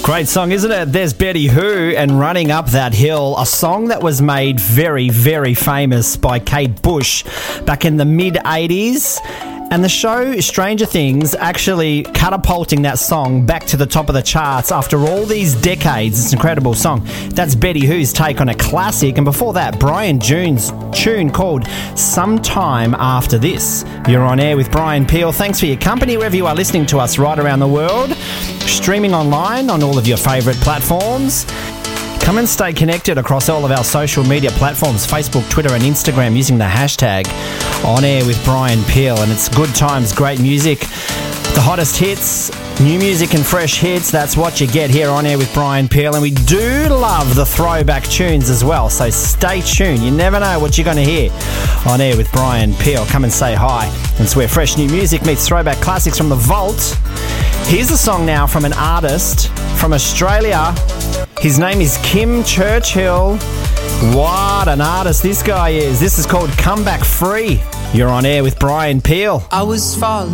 Great song, isn't it? There's Betty Who and Running Up That Hill, a song that was made very, very famous by Kate Bush back in the mid-80s. And the show Stranger Things actually catapulting that song back to the top of the charts after all these decades. It's an incredible song. That's Betty Who's take on a classic. And before that, Brian June's tune called Sometime After This. You're on air with Brian Peel. Thanks for your company wherever you are listening to us right around the world. Streaming online on all of your favourite platforms. Come and stay connected across all of our social media platforms, Facebook, Twitter and Instagram, using the hashtag On Air with Brian Peel. And it's good times, great music, the hottest hits, new music and fresh hits. That's what you get here On Air with Brian Peel. And we do love the throwback tunes as well, so stay tuned. You never know what you're going to hear On Air with Brian Peel. Come and say hi. It's where fresh new music meets throwback classics from the vault. Here's a song now from an artist from Australia. His name is Kim Churchill. What an artist this guy is. This is called Come Back Free. You're on air with Brian Peel. I was falling